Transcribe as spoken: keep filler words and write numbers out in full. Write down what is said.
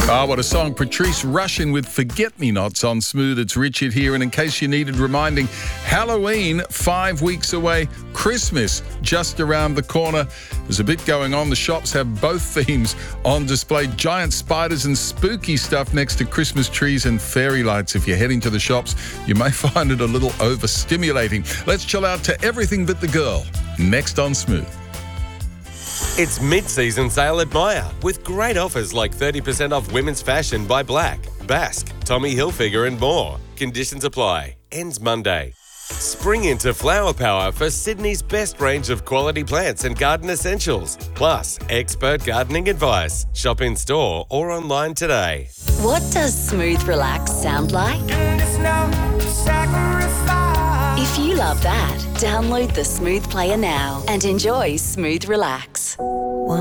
Ah, what a song. Patrice Rushen with Forget Me Nots on Smooth. It's Richard here. And in case you needed reminding, Halloween five weeks away, Christmas just around the corner. There's a bit going on. The shops have both themes on display. Giant spiders and spooky stuff next to Christmas trees and fairy lights. If you're heading to the shops, you may find it a little overstimulating. Let's chill out to Everything But the Girl next on Smooth. It's mid-season sale at Myer with great offers like thirty percent off women's fashion by Black, Basque, Tommy Hilfiger and more. Conditions apply. Ends Monday. Spring into flower power for Sydney's best range of quality plants and garden essentials. Plus, expert gardening advice. Shop in store or online today. What does Smooth Relax sound like? If you love that, download the Smooth Player now and enjoy Smooth Relax.